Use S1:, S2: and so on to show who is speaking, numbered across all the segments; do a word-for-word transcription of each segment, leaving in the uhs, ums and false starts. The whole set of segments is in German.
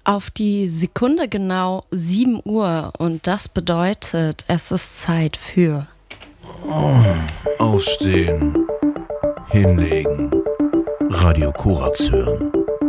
S1: Auf die Sekunde genau sieben Uhr und das bedeutet, es ist Zeit für
S2: Aufstehen, hinlegen, Radio Korax hören.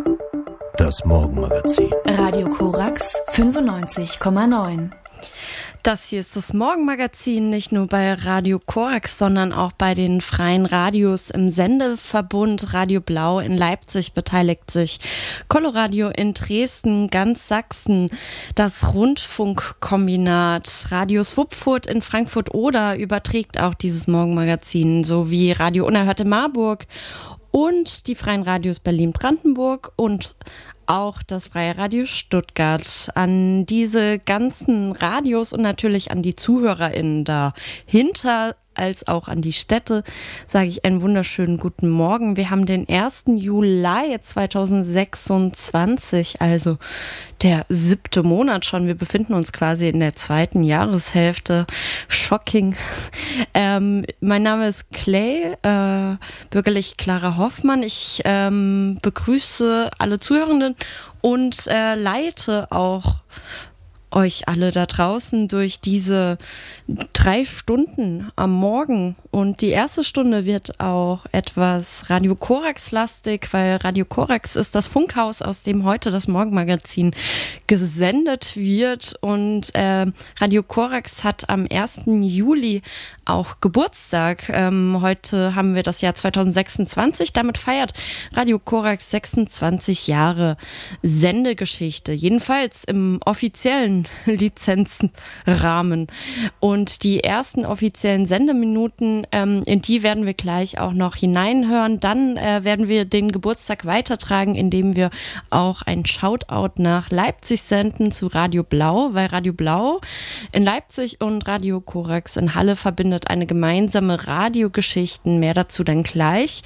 S2: Das Morgenmagazin.
S3: Radio Korax fünfundneunzig Komma neun.
S1: Das hier ist das Morgenmagazin, nicht nur bei Radio Korax, sondern auch bei den freien Radios im Sendeverbund. Radio Blau in Leipzig beteiligt sich, Coloradio in Dresden, ganz Sachsen, das Rundfunkkombinat, Radio Swupfurt in Frankfurt-Oder überträgt auch dieses Morgenmagazin, sowie Radio Unerhörte Marburg und die freien Radios Berlin-Brandenburg und auch das Freie Radio Stuttgart. An diese ganzen Radios und natürlich an die ZuhörerInnen dahinter, als auch an die Städte, sage ich einen wunderschönen guten Morgen. Wir haben den ersten Juli zweitausendsechsundzwanzig, also der siebte Monat schon. Wir befinden uns quasi in der zweiten Jahreshälfte. Shocking. Ähm, mein Name ist Clay, äh, bürgerlich Clara Hoffmann. Ich ähm, begrüße alle Zuhörenden und äh, leite auch euch alle da draußen durch diese drei Stunden am Morgen. Und die erste Stunde wird auch etwas Radio Korax-lastig, weil Radio Korax ist das Funkhaus, aus dem heute das Morgenmagazin gesendet wird. Und äh, Radio Korax hat am ersten Juli auch Geburtstag. Ähm, heute haben wir das Jahr zweitausendsechsundzwanzig. Damit feiert Radio Korax sechsundzwanzig Jahre Sendegeschichte. Jedenfalls im offiziellen Lizenzenrahmen. Und die ersten offiziellen Sendeminuten, ähm, in die werden wir gleich auch noch hineinhören. Dann äh, werden wir den Geburtstag weitertragen, indem wir auch ein Shoutout nach Leipzig senden zu Radio Blau, weil Radio Blau in Leipzig und Radio Korax in Halle verbindet eine gemeinsame Radiogeschichten. Mehr dazu dann gleich.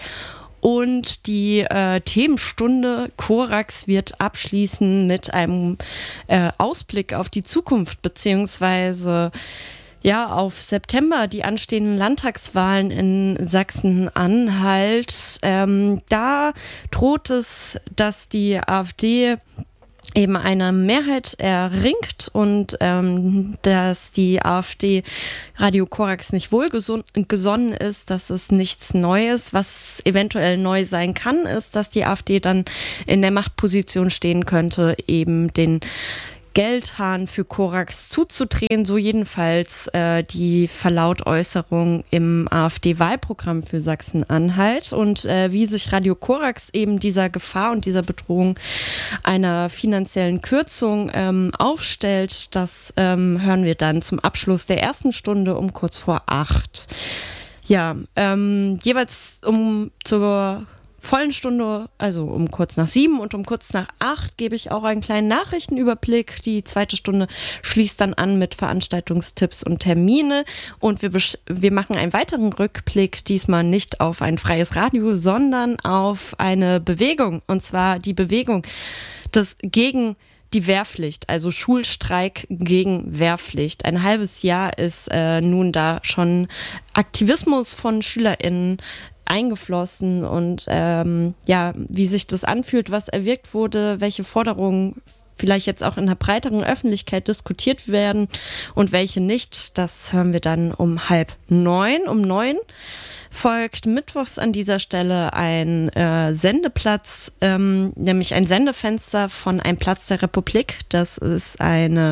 S1: Und die äh, Themenstunde Korax wird abschließen mit einem äh, Ausblick auf die Zukunft, beziehungsweise ja auf September, die anstehenden Landtagswahlen in Sachsen-Anhalt. Ähm, da droht es, dass die AfD eben eine Mehrheit erringt und ähm, dass die AfD Radio Korax nicht wohlgesonnen ist, dass es nichts Neues, was eventuell neu sein kann, ist, dass die AfD dann in der Machtposition stehen könnte, eben den Geldhahn für Korax zuzudrehen, so jedenfalls äh, die Verlautäußerung im AfD-Wahlprogramm für Sachsen-Anhalt. Und äh, wie sich Radio Korax eben dieser Gefahr und dieser Bedrohung einer finanziellen Kürzung ähm, aufstellt, das ähm, hören wir dann zum Abschluss der ersten Stunde um kurz vor acht. Ja, ähm, jeweils um zur vollen Stunde, also um kurz nach sieben und um kurz nach acht gebe ich auch einen kleinen Nachrichtenüberblick. Die zweite Stunde schließt dann an mit Veranstaltungstipps und Termine und wir, besch- wir machen einen weiteren Rückblick, diesmal nicht auf ein freies Radio, sondern auf eine Bewegung, und zwar die Bewegung des gegen die Wehrpflicht, also Schulstreik gegen Wehrpflicht. Ein halbes Jahr ist äh, nun da schon Aktivismus von SchülerInnen eingeflossen und ähm, ja, wie sich das anfühlt, was erwirkt wurde, welche Forderungen vielleicht jetzt auch in der breiteren Öffentlichkeit diskutiert werden und welche nicht, das hören wir dann um halb neun. Um neun folgt mittwochs an dieser Stelle ein äh, Sendeplatz, ähm, nämlich ein Sendefenster von Ein Platz der Republik. Das ist eine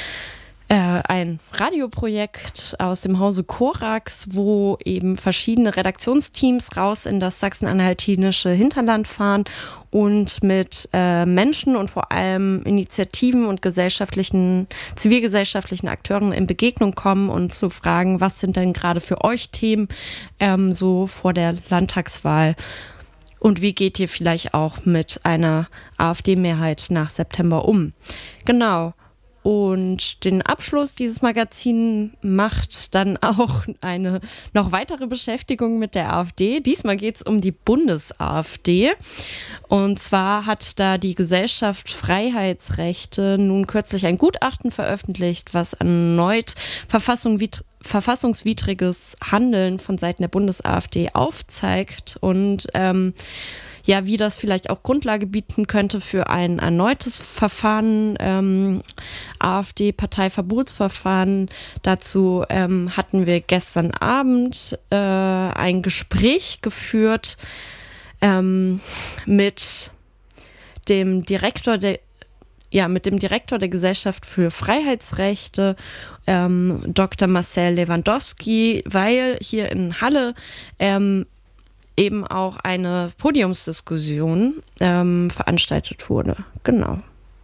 S1: ein Radioprojekt aus dem Hause Korax, wo eben verschiedene Redaktionsteams raus in das sachsen-anhaltinische Hinterland fahren und mit äh, Menschen und vor allem Initiativen und gesellschaftlichen, zivilgesellschaftlichen Akteuren in Begegnung kommen und zu fragen, was sind denn gerade für euch Themen ähm, so vor der Landtagswahl? Und wie geht ihr vielleicht auch mit einer AfD-Mehrheit nach September um? Genau. Und den Abschluss dieses Magazins macht dann auch eine noch weitere Beschäftigung mit der AfD. Diesmal geht es um die Bundes-AfD. Und zwar hat da die Gesellschaft Freiheitsrechte nun kürzlich ein Gutachten veröffentlicht, was erneut verfassungswidrig verfassungswidriges Handeln von Seiten der Bundes-AfD aufzeigt. Und ähm, ja, wie das vielleicht auch Grundlage bieten könnte für ein erneutes Verfahren, ähm, AfD-Parteiverbotsverfahren. Dazu ähm, hatten wir gestern Abend äh, ein Gespräch geführt ähm, mit dem Direktor der Ja, mit dem Direktor der Gesellschaft für Freiheitsrechte, ähm, Doktor Marcel Lewandowski, weil hier in Halle ähm, eben auch eine Podiumsdiskussion ähm, veranstaltet wurde. Genau.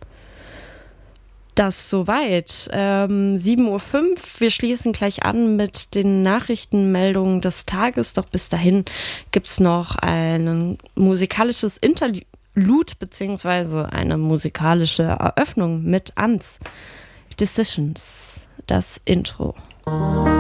S1: Das soweit. Ähm, sieben Uhr fünf. Wir schließen gleich an mit den Nachrichtenmeldungen des Tages. Doch bis dahin gibt es noch ein musikalisches Interview. Lud beziehungsweise eine musikalische Eröffnung mit Ans Decisions, das Intro.